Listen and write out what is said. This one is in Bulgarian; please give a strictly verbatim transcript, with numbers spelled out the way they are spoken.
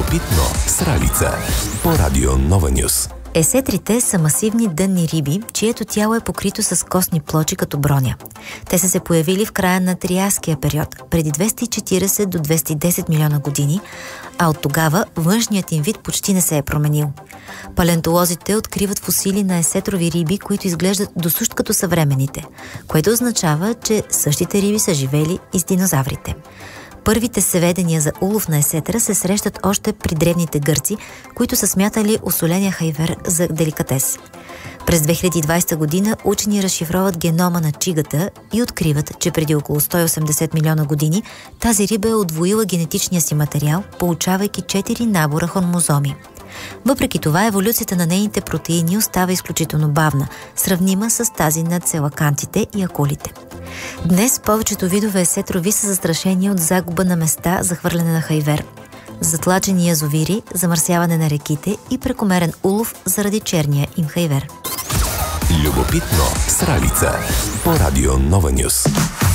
Любопитно с Ралица по Радио Нова Нюс. Есетрите са масивни дънни риби, чието тяло е покрито с костни плочи като броня. Те са се появили в края на Триаския период, преди двеста и четиридесет до двеста и десет милиона години, а от тогава външният им вид почти не се е променил. Палеонтолозите откриват фосили на есетрови риби, които изглеждат досущ като съвременните, което означава, че същите риби са живели и с динозаврите. Първите сведения за улов на есетра се срещат още при древните гърци, които са смятали осоления хайвер за деликатес. През две хиляди и двадесета година учени разшифроват генома на чигата и откриват, че преди около сто и осемдесет милиона години тази риба е удвоила генетичния си материал, получавайки четири набора хромозоми. Въпреки това, еволюцията на нейните протеини остава изключително бавна, сравнима с тази на целакантите и акулите. Днес повечето видове есетрови са застрашени от загуба на места за хвърляне на хайвер, затлачени язовири, замърсяване на реките и прекомерен улов заради черния им хайвер. Любопитно с Ралица по Радио Нова Нюс.